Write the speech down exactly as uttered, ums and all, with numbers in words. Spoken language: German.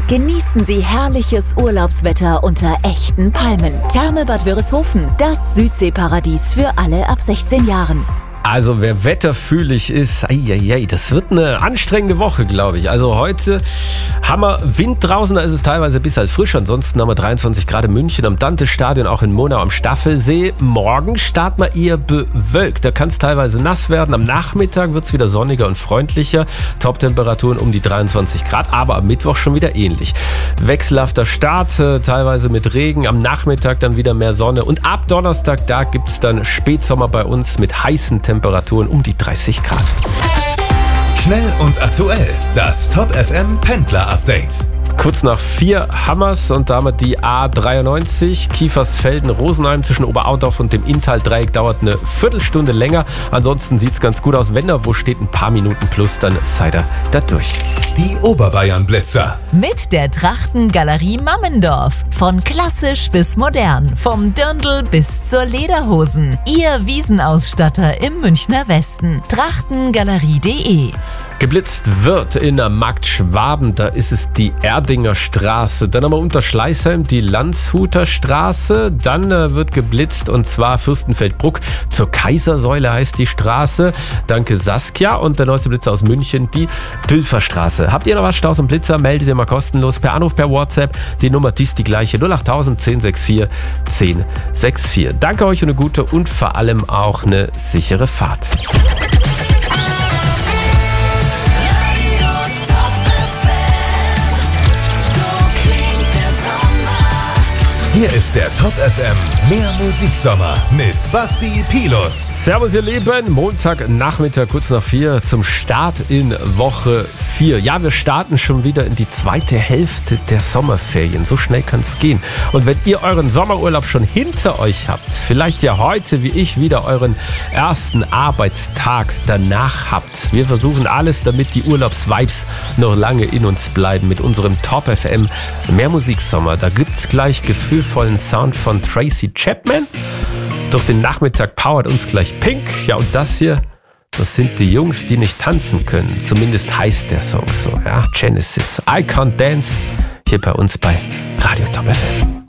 Genießen Sie herrliches Urlaubswetter unter echten Palmen. Therme Bad Wörishofen, das Südseeparadies für alle ab sechzehn Jahren. Also wer wetterfühlig ist, ei, ei, ei, das wird eine anstrengende Woche, glaube ich. Also heute haben wir Wind draußen, da ist es teilweise bis halt frisch. Ansonsten haben wir dreiundzwanzig Grad in München, am Dante-Stadion, auch in Monau am Staffelsee. Morgen starten wir eher bewölkt, da kann es teilweise nass werden. Am Nachmittag wird es wieder sonniger und freundlicher. Top-Temperaturen um die dreiundzwanzig Grad, aber am Mittwoch schon wieder ähnlich. Wechselhafter Start, äh, teilweise mit Regen, am Nachmittag dann wieder mehr Sonne. Und ab Donnerstag, da gibt es dann Spätsommer bei uns mit heißen Temperaturen um die dreißig Grad. Schnell und aktuell, das Top F M Pendler Update. Kurz nach vier Hammers und damit die A dreiundneunzig, Kiefersfelden-Rosenheim zwischen Oberaudorf und dem Inntal-Dreieck dauert eine Viertelstunde länger. Ansonsten sieht es ganz gut aus. Wenn da wo steht, ein paar Minuten plus, dann seid ihr da durch. Die Oberbayern-Blitzer. Mit der Trachtengalerie Mammendorf. Von klassisch bis modern. Vom Dirndl bis zur Lederhosen. Ihr Wiesenausstatter im Münchner Westen. Trachtengalerie punkt de. Geblitzt wird in der Markt Schwaben, da ist es die Erdinger Straße. Dann haben wir unter Schleißheim die Landshuter Straße. Dann äh, wird geblitzt und zwar Fürstenfeldbruck. Zur Kaisersäule heißt die Straße. Danke Saskia. Und der neueste Blitzer aus München, die Dülfer Straße. Habt ihr noch was, Staus und Blitzer? Meldet ihr mal kostenlos per Anruf, per WhatsApp. Die Nummer, die ist die gleiche. null acht tausend, zehn sechs vier, zehn sechs vier. Danke euch und eine gute und vor allem auch eine sichere Fahrt. Hier ist der Top F M Mehr Musiksommer mit Basti Pilus. Servus ihr Lieben, Montagnachmittag kurz nach vier zum Start in Woche vier. Ja, wir starten schon wieder in die zweite Hälfte der Sommerferien. So schnell kann es gehen. Und wenn ihr euren Sommerurlaub schon hinter euch habt, vielleicht ja heute wie ich wieder euren ersten Arbeitstag danach habt. Wir versuchen alles, damit die Urlaubsvibes noch lange in uns bleiben mit unserem Top F M Mehr Musiksommer. Da gibt's gleich Gefühl vollen Sound von Tracy Chapman. Durch den Nachmittag powert uns gleich Pink. Ja, und das hier, das sind die Jungs, die nicht tanzen können. Zumindest heißt der Song so. Ja, Genesis. I Can't Dance. Hier bei uns bei Radio Top F M.